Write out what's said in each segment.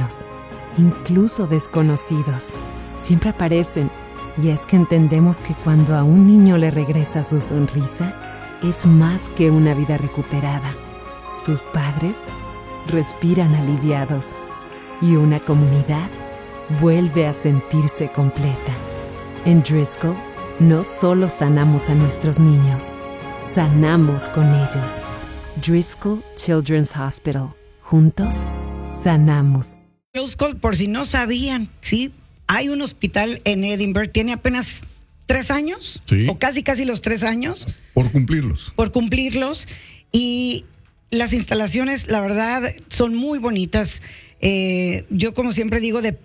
humanos, incluso desconocidos. Siempre aparecen, y es que entendemos que cuando a un niño le regresa su sonrisa, es más que una vida recuperada. Sus padres respiran aliviados y una comunidad vuelve a sentirse completa. En Driscoll, no solo sanamos a nuestros niños, sanamos con ellos. Driscoll Children's Hospital. Juntos, sanamos. Driscoll, por si no sabían, ¿sí? Hay un hospital en Edinburgh, tiene apenas 3 años, sí, o casi los 3 años. Por cumplirlos. Y las instalaciones, la verdad, son muy bonitas. Yo, como siempre digo, del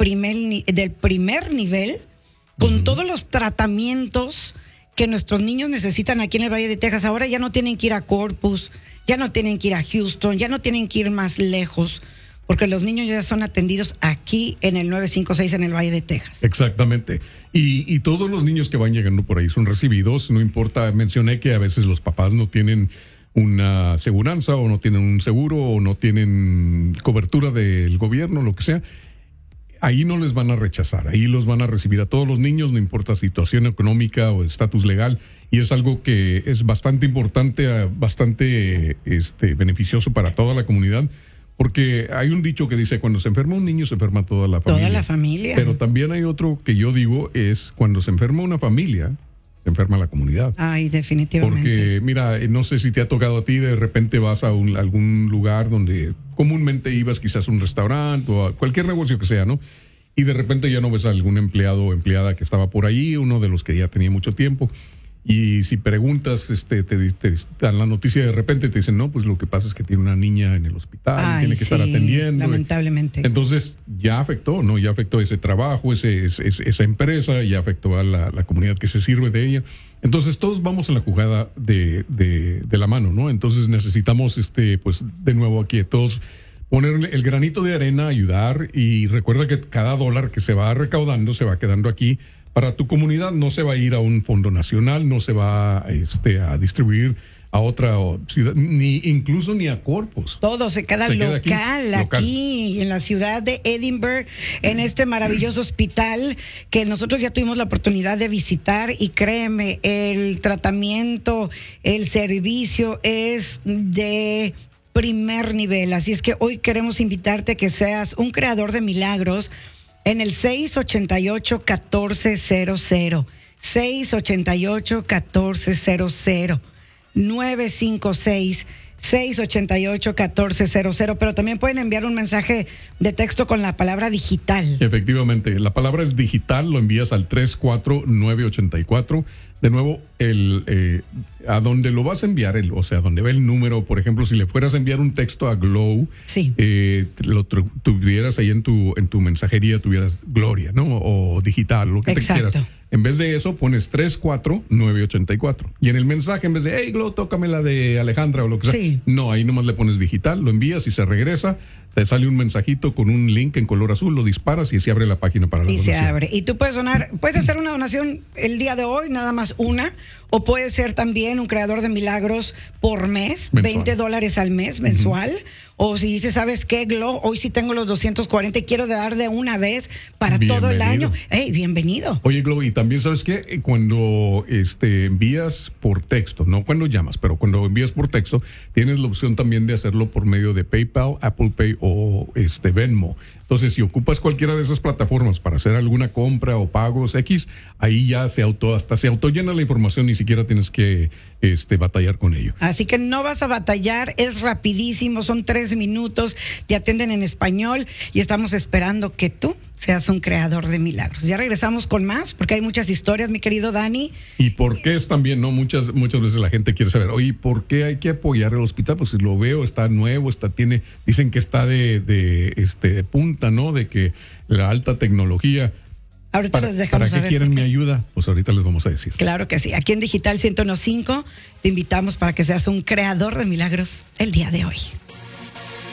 primer nivel, con todos los tratamientos que nuestros niños necesitan aquí en el Valle de Texas. Ahora ya no tienen que ir a Corpus, ya no tienen que ir a Houston, ya no tienen que ir más lejos, porque los niños ya son atendidos aquí en el 956 en el Valle de Texas. Exactamente. Y todos los niños que van llegando por ahí son recibidos, no importa. Mencioné que a veces los papás no tienen una aseguranza o no tienen un seguro o no tienen cobertura del gobierno, lo que sea. Ahí no les van a rechazar, ahí los van a recibir a todos los niños, no importa situación económica o estatus legal, y es algo que es bastante importante, bastante beneficioso para toda la comunidad, porque hay un dicho que dice, cuando se enferma un niño se enferma toda la familia. Toda la familia. Pero también hay otro que yo digo, es cuando se enferma una familia, se enferma la comunidad. Ay, definitivamente. Porque, mira, no sé si te ha tocado a ti, de repente vas a algún lugar donde comúnmente ibas, quizás a un restaurante o a cualquier negocio que sea, ¿no? Y de repente ya no ves a algún empleado o empleada que estaba por ahí, uno de los que ya tenía mucho tiempo. Y si preguntas, te dan la noticia, de repente te dicen, no, pues lo que pasa es que tiene una niña en el hospital, y tiene que estar atendiendo. Lamentablemente. Entonces ya afectó, ¿no? Ya afectó ese trabajo, esa empresa, ya afectó a la comunidad que se sirve de ella. Entonces todos vamos en la jugada de la mano, ¿no? Entonces necesitamos, pues de nuevo aquí todos ponerle el granito de arena, ayudar, y recuerda que cada dólar que se va recaudando se va quedando aquí para tu comunidad, no se va a ir a un fondo nacional, no se va a distribuir a otra ciudad, incluso ni a Corpus. Todo se queda local aquí en la ciudad de Edinburgh, en este maravilloso hospital que nosotros ya tuvimos la oportunidad de visitar, y créeme, el tratamiento, el servicio es de primer nivel. Así es que hoy queremos invitarte a que seas un creador de milagros en el 688-1400, 688-1400, 956-688-1400, pero también pueden enviar un mensaje de texto con la palabra digital. Efectivamente, la palabra es digital, lo envías al 34984. De nuevo, a donde lo vas a enviar, o sea, donde ve el número, por ejemplo, si le fueras a enviar un texto a Glow, sí, lo tuvieras ahí en tu mensajería, tuvieras Gloria, ¿no? O digital, lo que exacto, te quieras. En vez de eso, pones 34984. Y en el mensaje, en vez de, hey, Glow, tócame la de Alejandra o lo que sea. Sí. No, ahí nomás le pones digital, lo envías y se regresa. Te sale un mensajito con un link en color azul, lo disparas y se abre la página para la donación. Y se abre. Y tú puedes hacer una donación el día de hoy, nada más una, o puedes ser también un creador de milagros por mes, mensual. $20 al mes, mensual. O si dices, ¿sabes qué, Glo? Hoy sí tengo los 240 y quiero dar de una vez para todo el año. ¡Hey, bienvenido! Oye, Glo, y también, ¿sabes qué? Cuando envías por texto, no cuando llamas, pero cuando envías por texto, tienes la opción también de hacerlo por medio de PayPal, Apple Pay o Venmo. Entonces, si ocupas cualquiera de esas plataformas para hacer alguna compra o pagos X, ahí ya se autollena la información, ni siquiera tienes que batallar con ello. Así que no vas a batallar, es rapidísimo, son 3 minutos, te atienden en español y estamos esperando que tú seas un creador de milagros. Ya regresamos con más, porque hay muchas historias, mi querido Dani. Y por qué es también, ¿no? Muchas veces la gente quiere saber, oye, ¿por qué hay que apoyar el hospital? Pues si lo veo, está nuevo, dicen que está de punta, ¿no? De que la alta tecnología. Ahorita les dejamos ¿Para qué quieren mi ayuda? Pues ahorita les vamos a decir. Claro que sí. Aquí en Digital 101.5 te invitamos para que seas un creador de milagros el día de hoy.